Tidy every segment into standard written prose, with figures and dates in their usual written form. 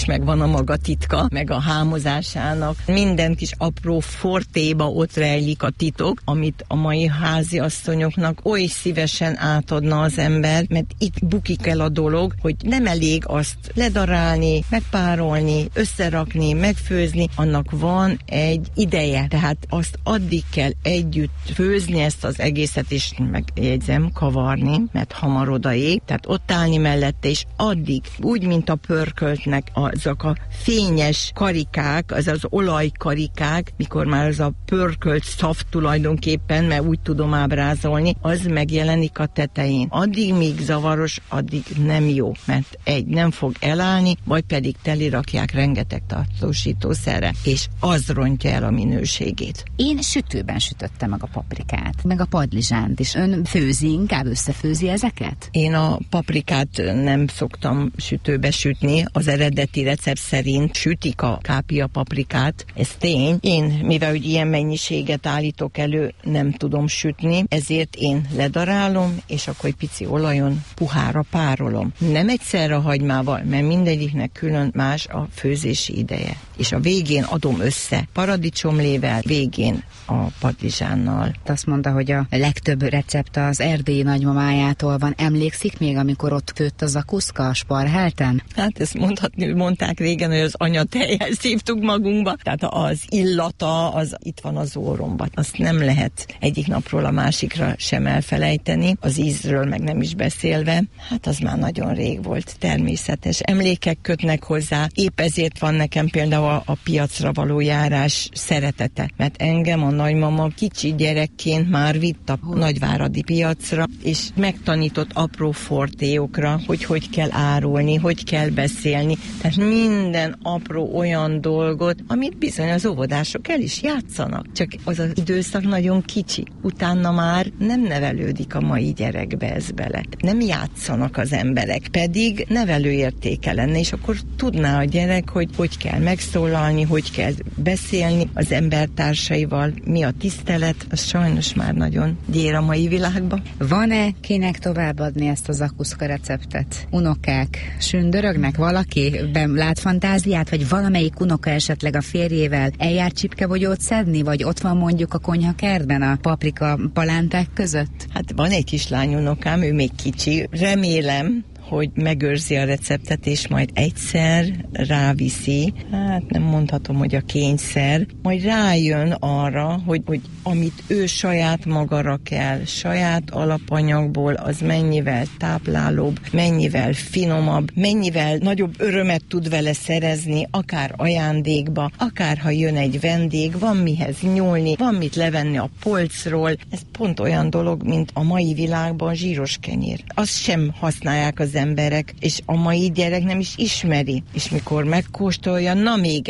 és megvan a maga titka, meg a hámozásának. Minden kis apró fortéba ott rejlik a titok, amit a mai háziasszonyoknak oly szívesen átadna az ember, mert itt bukik el a dolog, hogy nem elég azt ledarálni, megpárolni, összerakni, megfőzni, annak van egy ideje. Tehát azt addig kell együtt főzni ezt az egészet, és megjegyzem, kavarni, mert hamar odaég, tehát ott állni mellette, és addig, úgy, mint a pörköltnek azok a fényes karikák, az olajkarikák, mikor már az a pörkölt szav tulajdonképpen, mert úgy tudom ábrázolni, az megjelenik a tetején. Addig még zavaros, addig nem jó, mert nem fog elállni, vagy pedig telirakják rengeteg tartósítószerre, és az rontja el a minőségét. Én sütőben sütöttem meg a paprikát, meg a padlizsánt is. Ön főzi, inkább összefőzi ezeket? Én a paprikát nem szoktam sütőbe sütni, az eredeti recept szerint sütik a kápia paprikát, ez tény. Én, mivel hogy ilyen mennyiséget állítok elő, nem tudom sütni, ezért én ledarálom, és akkor egy pici olajon puhára párolom. Nem egyszerre a hagymával, mert mindegyiknek külön más a főzési ideje. És a végén adom össze paradicsomlével, végén a padlizsánnal. Azt mondta, hogy a legtöbb recept az erdélyi nagymamájától van. Emlékszik még, amikor ott főtt a zakuszka a Sparhelten? Hát ezt mondták régen, hogy az anyatejjel szívtuk magunkba. Tehát az illata, az itt van az orromban. Azt nem lehet egyik napról a másikra sem elfelejteni. Az ízről meg nem is beszélve. Hát az már nagyon rég volt, természetes. Emlékek kötnek hozzá. Épp ezért van nekem például a piacra való járás szeretete. Mert engem a nagymama kicsi gyerekként már vitt a nagyváradi piacra, és megtanított apró fortéokra, hogy kell árulni, hogy kell beszélni. Tehát minden apró olyan dolgot, amit bizony az óvodások el is játszanak. Csak az időszak nagyon kicsi. Utána már nem nevelődik a mai gyerekbe ez bele. Nem játszanak az emberek, pedig nevelőértéke lenne, és akkor tudná a gyerek, hogy kell megszólalni, hogy kell beszélni az embertársaival, mi a tisztelet, az sajnos már nagyon gyér a mai világban. Van-e kinek továbbadni ezt a zakuszka receptet? Unokák sündörögnek? Valaki lát fantáziát, vagy valamelyik unoka esetleg a férjével eljár csipkebogyót szedni, vagy ott van mondjuk a konyhakertben a paprika palánták között? Hát van egy kislány unokám, ő még kicsi. Remélem, hogy megőrzi a receptet, és majd egyszer ráviszi, hát nem mondhatom, hogy a kényszer, majd rájön arra, hogy amit ő saját maga rak el, saját alapanyagból, az mennyivel táplálóbb, mennyivel finomabb, mennyivel nagyobb örömet tud vele szerezni, akár ajándékba, akár ha jön egy vendég, van mihez nyúlni, van mit levenni a polcról. Ez pont olyan dolog, mint a mai világban zsíros kenyér. Azt sem használják az emberek, és a mai gyerek nem is ismeri. És mikor megkóstolja, na még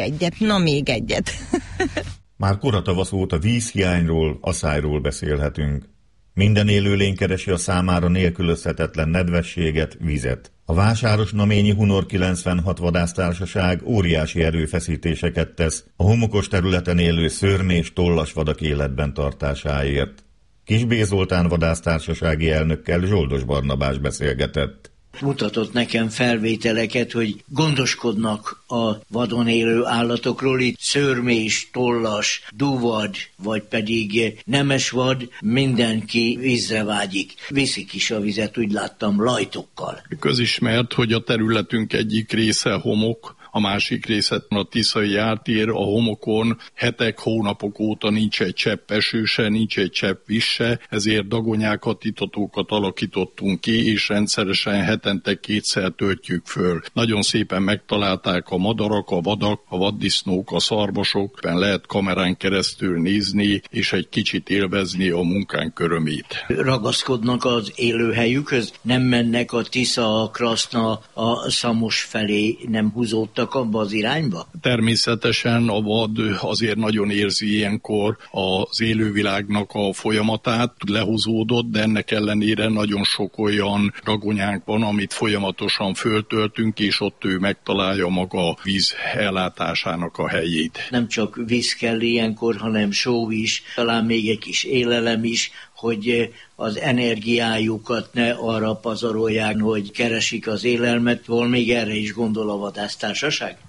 egyet. Már koratavasz óta vízhiányról, aszályról beszélhetünk. Minden élőlény keresi a számára nélkülözhetetlen nedvességet, vizet. A Vásáros Naményi Hunor 96 vadásztársaság óriási erőfeszítéseket tesz a homokos területen élő szőrmés tollasvadak életben tartásáért. Kis B. Zoltán vadásztársasági elnökkel Zsoldos Barnabás beszélgetett. Mutatott nekem felvételeket, hogy gondoskodnak a vadon élő állatokról, itt szőrmés, tollas, duvad, vagy pedig nemesvad, mindenki vízre vágyik. Viszik is a vizet, úgy láttam, lajtokkal. Közismert, hogy a területünk egyik része homok, a másik része a Tiszai jártér, a homokon hetek, hónapok óta nincs egy csepp eső se, nincs egy csepp víz se, ezért dagonyákat, itatókat alakítottunk ki, és rendszeresen hetente 2-szer töltjük föl. Nagyon szépen megtalálták a madarak, a vadak, a vaddisznók, a szarvasok, lehet kamerán keresztül nézni, és egy kicsit élvezni a munkánk örömét. Ragaszkodnak az élőhelyükhöz, nem mennek a Tisza, a Kraszna, a Szamos felé, nem húzódtak abba az irányba? Természetesen a vad azért nagyon érzi ilyenkor az élővilágnak a folyamatát, lehúzódott, de ennek ellenére nagyon sok olyan ragonyánk van, amit folyamatosan föltöltünk, és ott ő megtalálja maga víz ellátásának a helyét. Nem csak víz kell ilyenkor, hanem só is, talán még egy kis élelem is, hogy az energiájukat ne arra pazarolják, hogy keresik az élelmet, hol még erre is gondol a vadásztársaság?